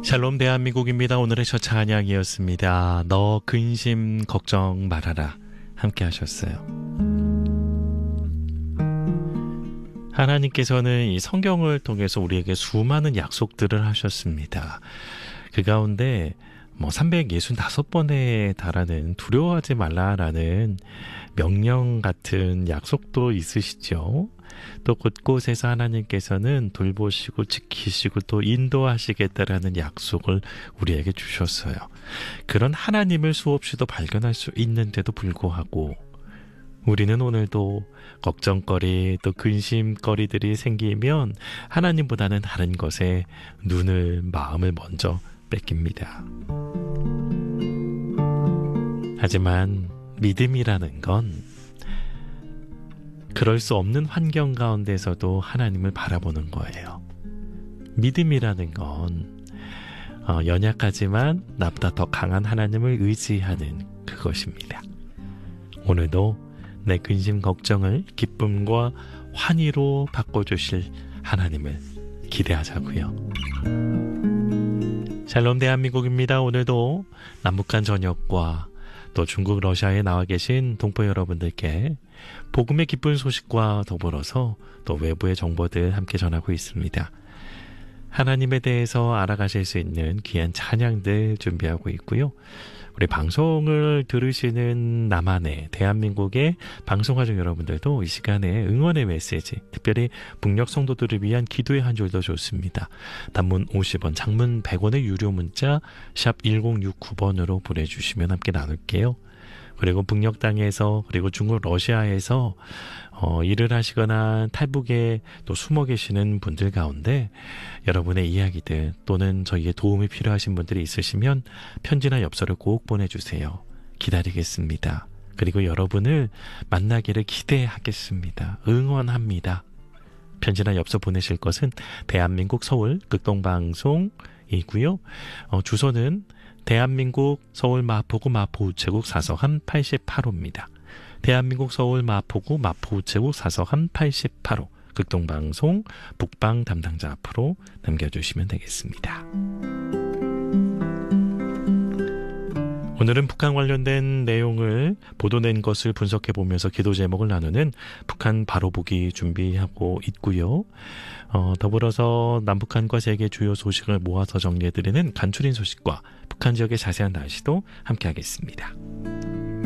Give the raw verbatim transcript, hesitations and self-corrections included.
샬롬 대한민국입니다. 오늘의 첫 찬양이었습니다. 너 근심 걱정 말아라 함께 하셨어요. 하나님께서는 이 성경을 통해서 우리에게 수많은 약속들을 하셨습니다. 그 가운데 뭐 삼백육십오 번에 달하는 두려워하지 말라라는 명령 같은 약속도 있으시죠. 또 곳곳에서 하나님께서는 돌보시고 지키시고 또 인도하시겠다라는 약속을 우리에게 주셨어요. 그런 하나님을 수없이도 발견할 수 있는데도 불구하고 우리는 오늘도 걱정거리 또 근심거리들이 생기면 하나님보다는 다른 것에 눈을 마음을 먼저 뺏깁니다. 하지만 믿음이라는 건 그럴 수 없는 환경 가운데서도 하나님을 바라보는 거예요. 믿음이라는 건 어, 연약하지만 나보다 더 강한 하나님을 의지하는 그것입니다. 오늘도 내 근심 걱정을 기쁨과 환희로 바꿔주실 하나님을 기대하자고요. 샬롬 대한민국입니다. 오늘도 남북한 전역과 또 중국 러시아에 나와 계신 동포 여러분들께 복음의 기쁜 소식과 더불어서 또 외부의 정보들 함께 전하고 있습니다. 하나님에 대해서 알아가실 수 있는 귀한 찬양들 준비하고 있고요. 우리 방송을 들으시는 남한의 대한민국의 방송가족 여러분들도 이 시간에 응원의 메시지, 특별히 북녘 성도들을 위한 기도의 한 줄도 좋습니다. 단문 오십 원, 장문 백 원의 유료 문자 샵 일공육구 번으로 보내주시면 함께 나눌게요. 그리고 북녘 땅에서 그리고 중국 러시아에서 어, 일을 하시거나 탈북에 또 숨어 계시는 분들 가운데 여러분의 이야기들 또는 저희의 도움이 필요하신 분들이 있으시면 편지나 엽서를 꼭 보내주세요. 기다리겠습니다. 그리고 여러분을 만나기를 기대하겠습니다. 응원합니다. 편지나 엽서 보내실 것은 대한민국 서울 극동방송이고요. 어, 주소는 대한민국 서울 마포구 마포우체국 사서함 팔십팔 호입니다. 대한민국 서울 마포구 마포우체국 사서함 팔십팔 호 극동방송 북방 담당자 앞으로 남겨주시면 되겠습니다. 오늘은 북한 관련된 내용을 보도된 것을 분석해보면서 기도 제목을 나누는 북한 바로보기 준비하고 있고요. 어, 더불어서 남북한과 세계 주요 소식을 모아서 정리해드리는 간추린 소식과 북한 지역의 자세한 날씨도 함께하겠습니다.